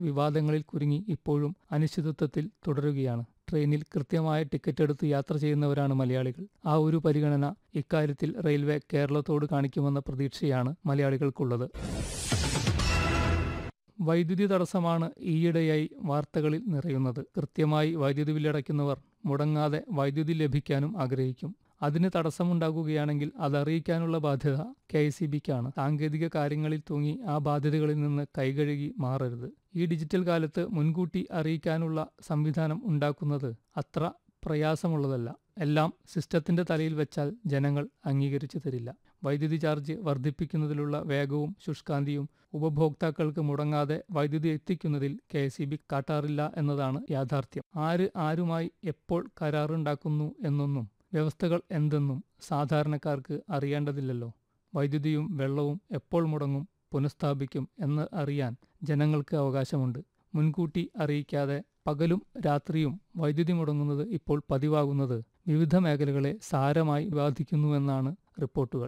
വിവാദങ്ങളിൽ കുരുങ്ങി ഇപ്പോഴും അനിശ്ചിതത്വത്തിൽ തുടരുകയാണ്. ട്രെയിനിൽ കൃത്യമായ ടിക്കറ്റ് എടുത്ത് യാത്ര ചെയ്യുന്നവരാണ് മലയാളികൾ. ആ ഒരു പരിഗണന ഇക്കാര്യത്തിൽ റെയിൽവേ കേരളത്തോട് കാണിക്കുമെന്ന പ്രതീക്ഷയാണ് മലയാളികൾക്കുള്ളത്. വൈദ്യുതി തടസ്സമാണ് ഈയിടെയായി വാർത്തകളിൽ നിറയുന്നത്. കൃത്യമായി വൈദ്യുതി ബില്ലടയ്ക്കുന്നവർ മുടങ്ങാതെ വൈദ്യുതി ലഭിക്കാനും ആഗ്രഹിക്കും. അതിന് തടസ്സമുണ്ടാകുകയാണെങ്കിൽ അതറിയിക്കാനുള്ള ബാധ്യത KECBക്കാണ്. സാങ്കേതിക കാര്യങ്ങളിൽ തൂങ്ങി ആ ബാധ്യതകളിൽ നിന്ന് കൈകഴുകി മാറരുത്. ഈ ഡിജിറ്റൽ കാലത്ത് മുൻകൂട്ടി അറിയിക്കാനുള്ള സംവിധാനം ഉണ്ടാക്കുന്നത് അത്ര പ്രയാസമുള്ളതല്ല. എല്ലാം സിസ്റ്റത്തിന്റെ തലയിൽ വെച്ചാൽ ജനങ്ങൾ അംഗീകരിച്ചു തരില്ല. വൈദ്യുതി ചാർജ് വർദ്ധിപ്പിക്കുന്നതിലുള്ള വേഗവും ശുഷ്കാന്തിയും ഉപഭോക്താക്കൾക്ക് മുടങ്ങാതെ വൈദ്യുതി എത്തിക്കുന്നതിൽ KECB കാട്ടാറില്ല എന്നതാണ് യാഥാർത്ഥ്യം. ആരുമായി എപ്പോൾ കരാറുണ്ടാക്കുന്നു എന്നൊന്നും വ്യവസ്ഥകൾ എന്തെന്നും സാധാരണക്കാർക്ക് അറിയേണ്ടതില്ലല്ലോ. വൈദ്യുതിയും വെള്ളവും എപ്പോൾ മുടങ്ങും, പുനഃസ്ഥാപിക്കും എന്ന് അറിയാൻ ജനങ്ങൾക്ക് അവകാശമുണ്ട്. മുൻകൂട്ടി അറിയിക്കാതെ പകലും രാത്രിയും വൈദ്യുതി മുടങ്ങുന്നത് ഇപ്പോൾ പതിവാകുന്നത് വിവിധ മേഖലകളെ സാരമായി ബാധിക്കുന്നുവെന്നാണ് റിപ്പോർട്ടുകൾ.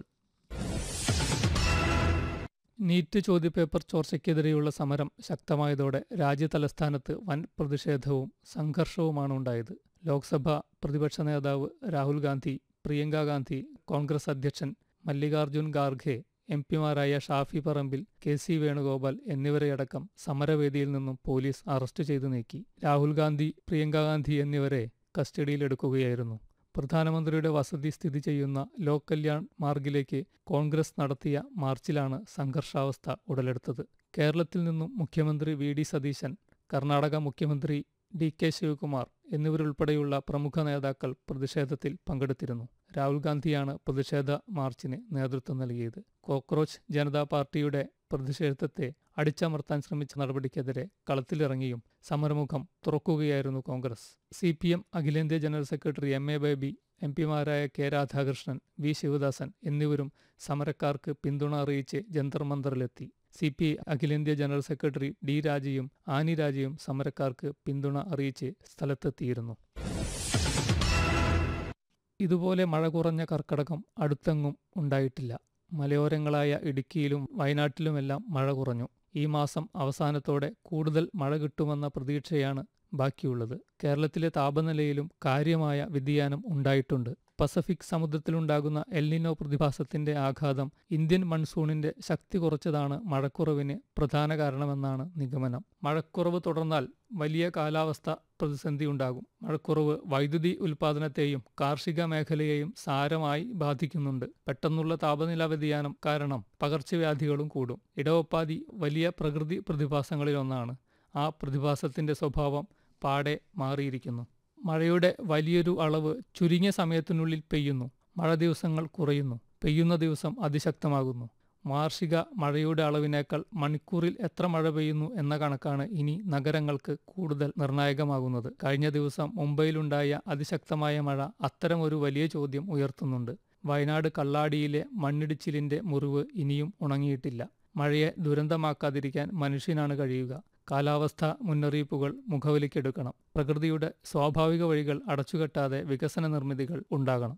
നീറ്റ് ചോദ്യപേപ്പർ ചോർച്ചയ്ക്കെതിരെയുള്ള സമരം ശക്തമായതോടെ രാജ്യതലസ്ഥാനത്ത് വൻ പ്രതിഷേധവും സംഘർഷവുമാണ് ഉണ്ടായത്. ലോക്സഭാ പ്രതിപക്ഷ നേതാവ് രാഹുൽ ഗാന്ധി, പ്രിയങ്ക ഗാന്ധി, കോൺഗ്രസ് അധ്യക്ഷൻ മല്ലികാർജുൻ ഖാർഗെ, MP-മാരായ ഷാഫി പറമ്പിൽ, KC വേണുഗോപാൽ എന്നിവരെയടക്കം സമരവേദിയിൽ നിന്നും പോലീസ് അറസ്റ്റ് ചെയ്തു നീക്കി. രാഹുൽ ഗാന്ധി, പ്രിയങ്ക ഗാന്ധി എന്നിവരെ കസ്റ്റഡിയിലെടുക്കുകയായിരുന്നു. പ്രധാനമന്ത്രിയുടെ വസതി സ്ഥിതി ചെയ്യുന്ന ലോക് കല്യാൺ മാർഗിലേക്ക് കോൺഗ്രസ് നടത്തിയ മാർച്ചിലാണ് സംഘർഷാവസ്ഥ ഉടലെടുത്തത്. കേരളത്തിൽ നിന്നും മുഖ്യമന്ത്രി VD സതീശൻ, കർണാടക മുഖ്യമന്ത്രി DK ശിവകുമാർ എന്നിവരുൾപ്പെടെയുള്ള പ്രമുഖ നേതാക്കൾ പ്രതിഷേധത്തിൽ പങ്കെടുത്തിരുന്നു. രാഹുൽ ഗാന്ധിയാണ് പ്രതിഷേധ മാർച്ചിന് നേതൃത്വം നൽകിയത്. കോക്രോച്ച് ജനതാ പാർട്ടിയുടെ പ്രതിഷേധത്തെ അടിച്ചമർത്താൻ ശ്രമിച്ച നടപടിക്കെതിരെ കളത്തിലിറങ്ങിയും സമരമുഖം തുറക്കുകയായിരുന്നു കോൺഗ്രസ്. CPM അഖിലേന്ത്യാ general secretary MA baby, MP-മാരായ K Radhakrishnan, V Sivadasan എന്നിവരും സമരക്കാർക്ക് പിന്തുണ അറിയിച്ച് ജന്തർ മന്ദറിലെത്തി. CPI അഖിലേന്ത്യാ ജനറൽ സെക്രട്ടറി D രാജയും ആനി രാജയും സമരക്കാർക്ക് പിന്തുണ അറിയിച്ച് സ്ഥലത്തെത്തിയിരുന്നു. ഇതുപോലെ മഴ കുറഞ്ഞ കർക്കടകം അടുത്തെങ്ങും ഉണ്ടായിട്ടില്ല. മലയോരങ്ങളായ ഇടുക്കിയിലും വയനാട്ടിലുമെല്ലാം മഴ കുറഞ്ഞു. ഈ മാസം അവസാനത്തോടെ കൂടുതൽ മഴ കിട്ടുമെന്ന പ്രതീക്ഷയാണ് ബാക്കിയുള്ളത്. കേരളത്തിലെ താപനിലയിലും കാര്യമായ വ്യതിയാനം ഉണ്ടായിട്ടുണ്ട്. പസഫിക് സമുദ്രത്തിലുണ്ടാകുന്ന എൽനിനോ പ്രതിഭാസത്തിന്റെ ആഘാതം ഇന്ത്യൻ മൺസൂണിന്റെ ശക്തി കുറച്ചതാണ് മഴക്കുറവിന് പ്രധാന കാരണമെന്നാണ് നിഗമനം. മഴക്കുറവ് തുടർന്നാൽ വലിയ കാലാവസ്ഥ പ്രതിസന്ധി ഉണ്ടാകും. മഴക്കുറവ് വൈദ്യുതി ഉൽപ്പാദനത്തെയും കാർഷിക മേഖലയെയും സാരമായി ബാധിക്കുന്നുണ്ട്. പെട്ടെന്നുള്ള താപനില വ്യതിയാനം കാരണം പകർച്ചവ്യാധികളും കൂടും. ഇടവപ്പാതി വലിയ പ്രകൃതി പ്രതിഭാസങ്ങളിലൊന്നാണ്. ആ പ്രതിഭാസത്തിന്റെ സ്വഭാവം പാടെ മാറിയിരിക്കുന്നു. മഴയുടെ വലിയൊരു അളവ് ചുരുങ്ങിയ സമയത്തിനുള്ളിൽ പെയ്യുന്നു. മഴ ദിവസങ്ങൾ കുറയുന്നു. പെയ്യുന്ന ദിവസം അതിശക്തമാകുന്നു. വാർഷിക മഴയുടെ അളവിനേക്കാൾ മണിക്കൂറിൽ എത്ര മഴ പെയ്യുന്നു എന്ന കണക്കാണ് ഇനി നഗരങ്ങൾക്ക് കൂടുതൽ നിർണായകമാകുന്നത്. കഴിഞ്ഞ ദിവസം മുംബൈയിലുണ്ടായ അതിശക്തമായ മഴ അത്തരമൊരു വലിയ ചോദ്യം ഉയർത്തുന്നുണ്ട്. വയനാട് കള്ളാടിയിലെ മണ്ണിടിച്ചിലിന്റെ മുറിവ് ഇനിയും ഉണങ്ങിയിട്ടില്ല. മഴയെ ദുരന്തമാക്കാതിരിക്കാൻ മനുഷ്യനാണ് കഴിയുക. കാലാവസ്ഥാ മുന്നറിയിപ്പുകൾ മുഖവിലയ്ക്കെടുക്കണം. പ്രകൃതിയുടെ സ്വാഭാവിക വഴികൾ അടച്ചുകെട്ടാതെ വികസന നിർമ്മിതികൾ ഉണ്ടാകണം.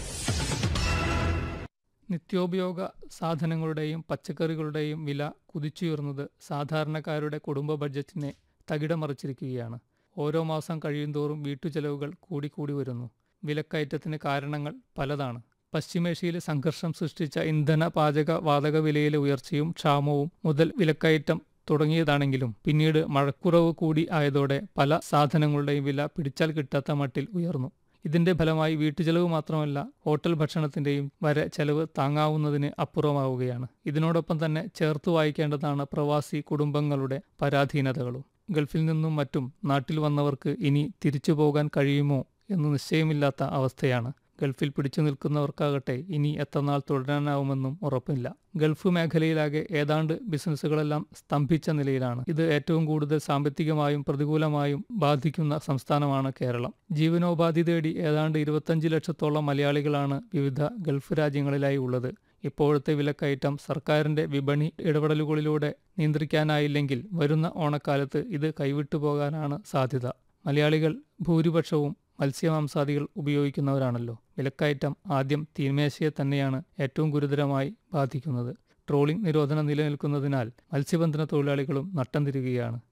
നിത്യോപയോഗ സാധനങ്ങളുടെയും പച്ചക്കറികളുടെയും വില കുതിച്ചുയർന്നത് സാധാരണക്കാരുടെ കുടുംബ ബഡ്ജറ്റിനെ തകിടമറിച്ചിരിക്കുകയാണ്. ഓരോ മാസം കഴിയുന്തോറും വീട്ടുചെലവുകൾ കൂടിക്കൂടി വരുന്നു. വിലക്കയറ്റത്തിന് കാരണങ്ങൾ പലതാണ്. പശ്ചിമേഷ്യയിലെ സംഘർഷം സൃഷ്ടിച്ച ഇന്ധന പാചക വാതക വിലയിലെ ഉയർച്ചയും ക്ഷാമവും മുതൽ വിലക്കയറ്റം തുടങ്ങിയതാണെങ്കിലും പിന്നീട് മഴക്കുറവ് കൂടി ആയതോടെ പല സാധനങ്ങളുടെയും വില പിടിച്ചാൽ കിട്ടാത്ത മട്ടിൽ ഉയർന്നു. ഇതിന്റെ ഫലമായി വീട്ടുചെലവ് മാത്രമല്ല ഹോട്ടൽ ഭക്ഷണത്തിന്റെയും വരെ ചെലവ് താങ്ങാവുന്നതിന് അപ്പുറമാവുകയാണ്. ഇതിനോടൊപ്പം തന്നെ ചേർത്ത് വായിക്കേണ്ടതാണ് പ്രവാസി കുടുംബങ്ങളുടെ പരാധീനതകളും. ഗൾഫിൽ നിന്നും മറ്റും നാട്ടിൽ വന്നവർക്ക് ഇനി തിരിച്ചു പോകാൻ കഴിയുമോ എന്ന് നിശ്ചയമില്ലാത്ത അവസ്ഥയാണ്. ഗൾഫിൽ പിടിച്ചു നിൽക്കുന്നവർക്കാകട്ടെ ഇനി എത്രനാൾ തുടരാനാവുമെന്നും ഉറപ്പില്ല. ഗൾഫ് മേഖലയിലാകെ ഏതാണ്ട് ബിസിനസ്സുകളെല്ലാം സ്തംഭിച്ച നിലയിലാണ്. ഇത് ഏറ്റവും കൂടുതൽ സാമ്പത്തികമായും പ്രതികൂലമായും ബാധിക്കുന്ന സംസ്ഥാനമാണ് കേരളം. ജീവനോപാധി തേടി ഏതാണ്ട് 25 ലക്ഷത്തോളം മലയാളികളാണ് വിവിധ ഗൾഫ് രാജ്യങ്ങളിലായി ഉള്ളത്. ഇപ്പോഴത്തെ വിലക്കയറ്റം സർക്കാരിന്റെ വിപണി ഇടപെടലുകളിലൂടെ നിയന്ത്രിക്കാനായില്ലെങ്കിൽ വരുന്ന ഓണക്കാലത്ത് ഇത് കൈവിട്ടു പോകാനാണ് സാധ്യത. മലയാളികൾ ഭൂരിപക്ഷവും മത്സ്യമാംസാദികൾ ഉപയോഗിക്കുന്നവരാണല്ലോ. വിലക്കയറ്റം ആദ്യം തീന്മേശയെ തന്നെയാണ് ഏറ്റവും ഗുരുതരമായി ബാധിക്കുന്നത്. ട്രോളിംഗ് നിരോധനം നിലനിൽക്കുന്നതിനാൽ മത്സ്യബന്ധന തൊഴിലാളികളും നട്ടം തിരികുകയാണ്.